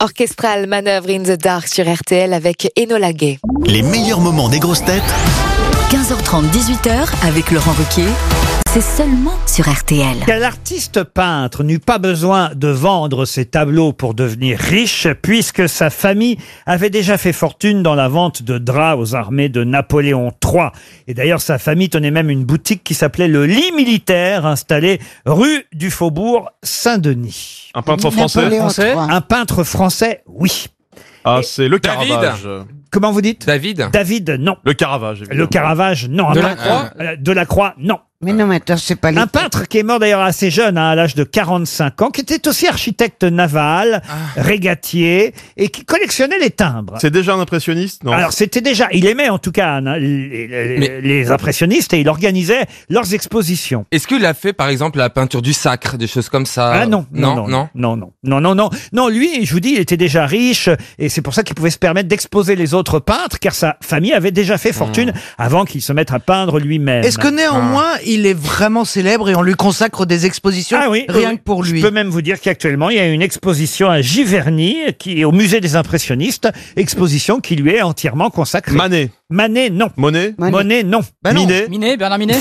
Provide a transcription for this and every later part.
Orchestral Manœuvre in the Dark sur RTL avec Enola Gay. Les meilleurs moments des grosses têtes. 15h30, 18h avec Laurent Ruquier. C'est seulement sur RTL. Quel artiste peintre n'eut pas besoin de vendre ses tableaux pour devenir riche, puisque sa famille avait déjà fait fortune dans la vente de draps aux armées de Napoléon III. Et d'ailleurs, sa famille tenait même une boutique qui s'appelait le Lit Militaire, installée rue du Faubourg Saint-Denis. Un peintre français? Un peintre français, oui. Ah, c'est le Caravage. Comment vous dites? David. David, non. Le Caravage, évidemment. Le Caravage, non. Delacroix Delacroix, non. Mais non, mais attends, c'est pas les... Un peintre qui est mort d'ailleurs assez jeune, à l'âge de 45 ans, qui était aussi architecte naval, régatier, et qui collectionnait les timbres. C'est déjà un impressionniste, non? Alors c'était déjà, il aimait en tout cas les impressionnistes et il organisait leurs expositions. Est-ce qu'il a fait par exemple la peinture du sacre, des choses comme ça? Ah non. Non, lui, je vous dis, il était déjà riche et c'est pour ça qu'il pouvait se permettre d'exposer les autres peintres, car sa famille avait déjà fait fortune avant qu'il se mette à peindre lui-même. Est-ce que néanmoins, il est vraiment célèbre et on lui consacre des expositions rien que pour lui? Je peux même vous dire qu'actuellement, il y a une exposition à Giverny, qui est au musée des impressionnistes, exposition qui lui est entièrement consacrée. Manet, non. Monet, non. Bah non. Bernard Minet.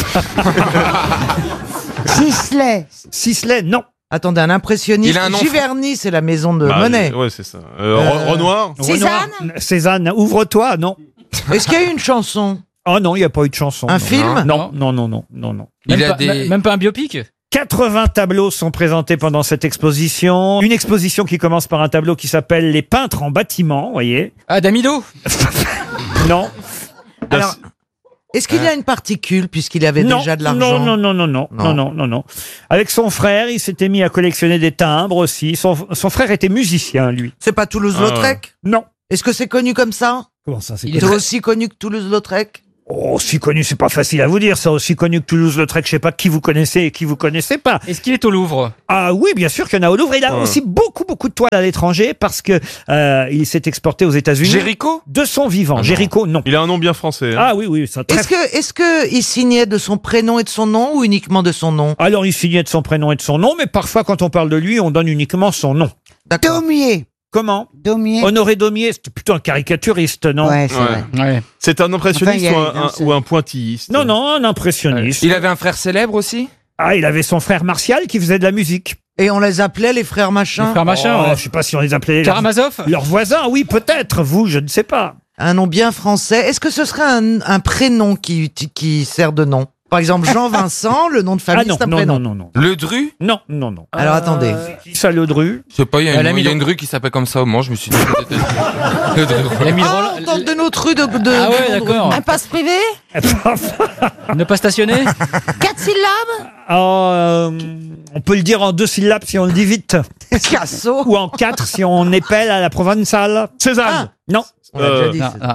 Sisley, non. Attendez, un impressionniste. Il a un nom Giverny, c'est la maison de Monet. Ouais, c'est ça. Renoir. Cézanne, ouvre-toi, non. Est-ce qu'il y a eu une chanson? Oh non, il n'y a pas eu de chanson. Un film? Non. Même pas un biopic? 80 tableaux sont présentés pendant cette exposition. Une exposition qui commence par un tableau qui s'appelle Les peintres en bâtiment, vous voyez. Ah, Damido. Non. Alors, est-ce qu'il y a une particule puisqu'il avait déjà de l'argent? Non. Avec son frère, il s'était mis à collectionner des timbres aussi. Son frère était musicien, lui. C'est pas Toulouse-Lautrec? Non. Est-ce que c'est connu comme ça? Comment ça, c'est C'est aussi connu que Toulouse-Lautrec? Oh, aussi connu, c'est pas facile à vous dire, ça. Aussi connu que Toulouse-Lautrec, je sais pas qui vous connaissez et qui vous connaissez pas. Est-ce qu'il est au Louvre? Ah oui, bien sûr qu'il y en a au Louvre. Il a aussi beaucoup de toiles à l'étranger parce que il s'est exporté aux États-Unis. Géricault? De son vivant. Géricault, non. Il a un nom bien français. Ah oui, ça. Est-ce que il signait de son prénom et de son nom ou uniquement de son nom? Alors, il signait de son prénom et de son nom, mais parfois, quand on parle de lui, on donne uniquement son nom. Daumier. Comment? Daumier. Honoré Daumier, c'était plutôt un caricaturiste, non? Ouais, c'est vrai. Ouais. C'est un impressionniste ou un pointilliste? Non, un impressionniste. Il avait un frère célèbre aussi? Ah, il avait son frère Martial qui faisait de la musique. Et on les appelait les frères machin? Les frères machin, ouais. Je sais pas si on les appelait Karamazov? leurs voisins, oui, peut-être. Vous, je ne sais pas. Un nom bien français. Est-ce que ce serait un prénom qui sert de nom? Par exemple, Jean-Vincent, le nom de famille, c'est un prénom. Non. Le Dru? Non. Alors attendez. Ça, le Dru. Je sais pas, il y a une rue qui s'appelle comme ça au Mans, je me suis dit peut-être. Le Dru. Il a mis Ah, on tente de notre rue de Ah ouais, d'accord. Un passe privé? Ne pas stationner? 4 syllabes? On peut le dire en 2 syllabes si on le dit vite. Picasso. Ou en 4 si on épelle à la provençale. Cézanne. Non. On l'a déjà dit.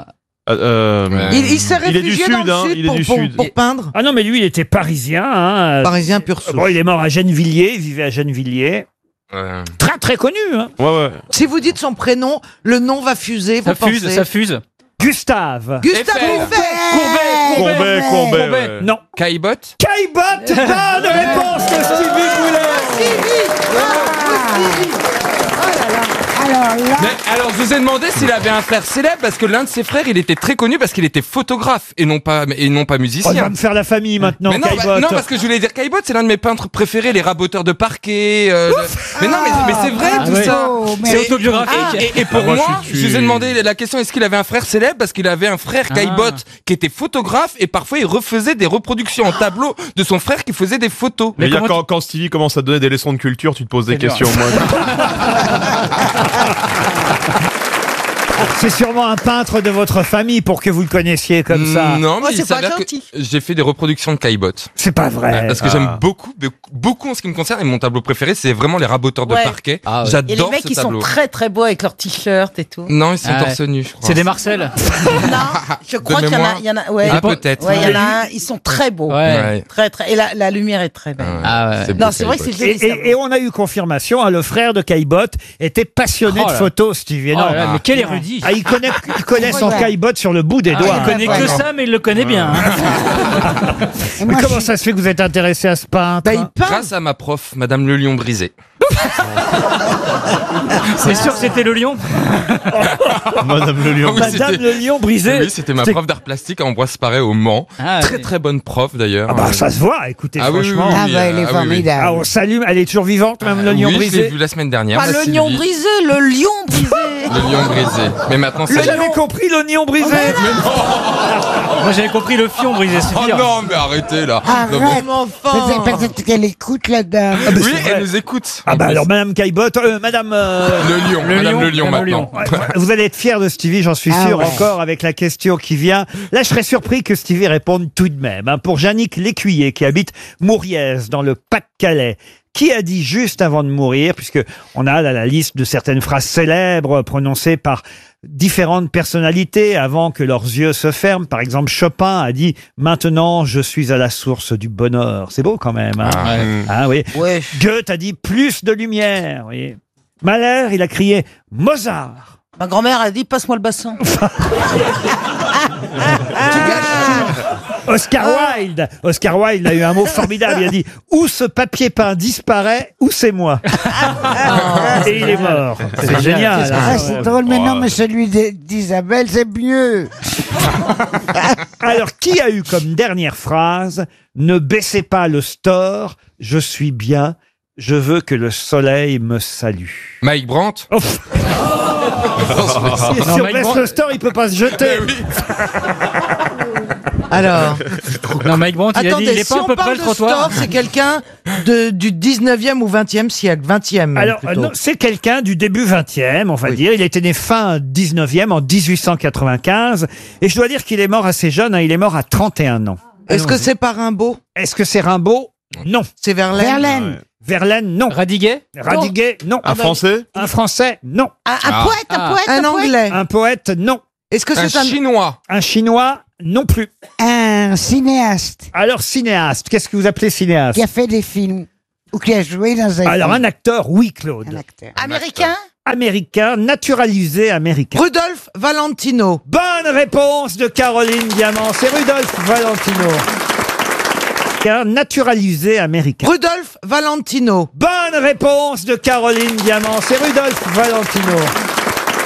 Il s'est Il est du réfugié dans sud, le hein, sud il est du sud. pour peindre. Ah non, mais lui, il était parisien. Parisien pur souche. Bon, il est mort à Gennevilliers. Il vivait à Gennevilliers. Très connu, hein. Ouais. Si vous dites son prénom, le nom va fuser. Ça fuse. Gustave. Gustave Courbet. Courbet. Ouais. Non. Caillebotte? Caillebotte. Bonne réponse de Stevie Boulet. Alors, je vous ai demandé s'il avait un frère célèbre parce que l'un de ses frères, il était très connu parce qu'il était photographe et non pas On musicien. va me faire la famille maintenant, Mais non, Caillebotte. non, parce que je voulais dire Caillebotte, c'est l'un de mes peintres préférés, les raboteurs de parquet. Mais non, mais c'est vrai tout ça. C'est autobiographique. Et pour moi, je je vous ai demandé la question, est-ce qu'il avait un frère célèbre? Parce qu'il avait un frère Caillebotte qui était photographe et parfois il refaisait des reproductions en tableau de son frère qui faisait des photos. Mais quand Stevie commence à donner des leçons de culture, tu te poses des questions. Moi. C'est sûrement un peintre de votre famille pour que vous le connaissiez comme ça. Non, mais Oh, il c'est pas s'avère que gentil. j'ai fait des reproductions de Caillebotte. C'est pas vrai. Parce que j'aime beaucoup en ce qui me concerne. Et mon tableau préféré, c'est vraiment les raboteurs de Ouais. parquet. Ah ouais. Et les J'adore mecs, ce ils sont tableau. très très beaux avec leurs t-shirts et tout. Non, ils sont Ah ouais. torse nu, je crois. C'est des Marcel? Non, je crois qu'il y en a, ouais. Ah, peut-être. Ouais, il y en a un, ils sont très beaux. Ouais. Très très. Et la lumière est très belle. Ah ouais. Non, c'est vrai que c'est joli. ça. Et on a eu confirmation, le frère de Caillebotte était passionné Oh de là. photos, Stevie. Oh Non. là là, mais quel érudit! Ah, il connaît son Ouais. Caillebotte sur le bout des doigts. Il connaît que ça, mais il le connaît bien. Mais comment ça se fait que vous êtes intéressé à ce peintre? Bah, il peint. Grâce à ma prof, Madame Le Lion Brisé. C'est sûr que c'était le lion. Madame le lion. Oui, Madame c'était- le lion brisé. Oui, c'était ma prof d'art plastique à Ambroise Paré au Mans. Ah, très oui. très bonne prof d'ailleurs. Ah bah, ça se voit, écoutez, Ah oui, oui, franchement. oui, Ah bah, elle est oui, oui. formidable. Ah, on salue, elle est toujours vivante, même le lion Oui, je l'ai brisé. vu la semaine dernière. Pas ma le lion Sylvie. brisé, le lion brisé. Le lion brisé. Mais maintenant Vous c'est... avez compris l'oignon brisé? Moi j'avais compris le fion brisé, c'est Oh dire. non, mais arrêtez là. Arrête. Non, bon. Peut-être qu'elle écoute la dame. Ah, bah, Oui, c'est vrai. elle nous écoute. Ah bah alors Madame Caillebotte, Madame... Le lion, Madame le lion Madame le maintenant. lion. Vous allez être fiers de Stevie, j'en suis Ah sûr, ouais. encore avec la question qui vient. Là, je serais surpris que Stevie réponde tout de même. Hein. Pour Yannick Lécuyer, qui habite Mouriez, dans le Pas-de-Calais, qui a dit juste avant de mourir, puisque on a là la liste de certaines phrases célèbres prononcées par différentes personnalités avant que leurs yeux se ferment. Par exemple, Chopin a dit « Maintenant, je suis à la source du bonheur ». C'est beau quand même. Hein. Ah oui. Ouais. Goethe a dit « Plus de lumière ». Vous voyez. Mahler, il a crié « Mozart ». Ma grand-mère a dit passe-moi le bassin. Oscar Wilde a eu un mot formidable. Il a dit où ce papier peint disparaît, où c'est moi. Et il est mort. C'est génial. Ah, hein. c'est drôle, mais non, mais celui d'Isabelle, c'est mieux. Alors, qui a eu comme dernière phrase ne baissez pas le store, je suis bien, je veux que le soleil me salue. Mike Brandt. Oh, si on Mike baisse Brandt- le store, il peut pas se jeter. Alors, Non, Mike Brandt, il a dit il attendez, est si pas à on peu près parle le de trottoir. Storr, c'est quelqu'un du 19e ou 20e siècle, 20e même, Alors, plutôt. non, c'est quelqu'un du début 20e, on va dire. Il était né fin 19e, en 1895. Et je dois dire qu'il est mort assez jeune, hein. Il est mort à 31 ans. Est-ce que c'est pas Rimbaud? Est-ce que c'est Rimbaud? Non. C'est Verlaine? Verlaine. Verlaine, non. Radiguet. Radiguet, non. Un français? Un français, non. Un poète, un poète. Un Anglais? Un poète, non. Est-ce que Un c'est un... chinois. Un chinois, non plus. Un cinéaste Alors, cinéaste, qu'est-ce que vous appelez cinéaste? qui a fait des films ou qui a joué dans un Alors, film. un acteur, oui, Claude. Un acteur. Américain. Américain, naturalisé américain. Rudolph Valentino. Bonne réponse de Caroline Diamant. C'est Rudolph Valentino. Naturalisé américain. Rudolph Valentino. Bonne réponse de Caroline Diamant. C'est Rudolph Valentino.